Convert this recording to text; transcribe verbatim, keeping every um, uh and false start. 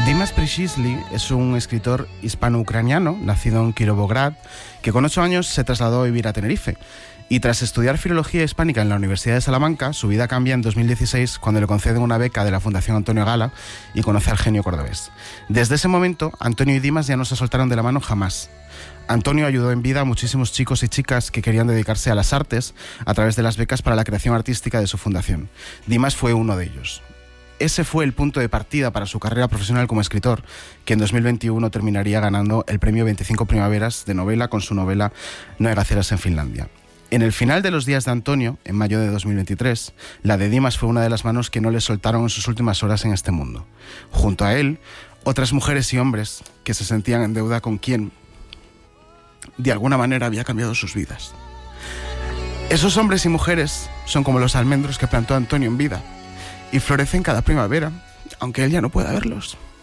Dimas Prischisly es un escritor hispano-ucraniano nacido en Kirovograd que con ocho años se trasladó a vivir a Tenerife. Y tras estudiar filología hispánica en la Universidad de Salamanca, su vida cambia en dos mil dieciséis cuando le conceden una beca de la Fundación Antonio Gala y conoce al genio cordobés. Desde ese momento, Antonio y Dimas ya no se soltaron de la mano jamás. Antonio ayudó en vida a muchísimos chicos y chicas que querían dedicarse a las artes a través de las becas para la creación artística de su fundación. Dimas fue uno de ellos. Ese fue el punto de partida para su carrera profesional como escritor, que en dos mil veintiuno terminaría ganando el premio veinticinco Primaveras de novela con su novela Navegaceras en Finlandia. En el final de los días de Antonio, en mayo de dos mil veintitrés, la de Dimas fue una de las manos que no le soltaron en sus últimas horas en este mundo. Junto a él, otras mujeres y hombres que se sentían en deuda con quien, de alguna manera, había cambiado sus vidas. Esos hombres y mujeres son como los almendros que plantó Antonio en vida y florecen cada primavera, aunque él ya no pueda verlos.